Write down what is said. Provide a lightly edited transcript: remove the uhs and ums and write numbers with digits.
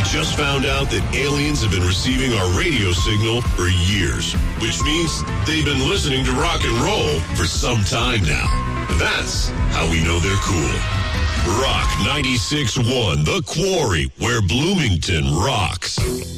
just found out that aliens have been receiving our radio signal for years, which means they've been listening to rock and roll for some time now. That's how we know they're cool. Rock 96.1, The Quarry, where Bloomington rocks.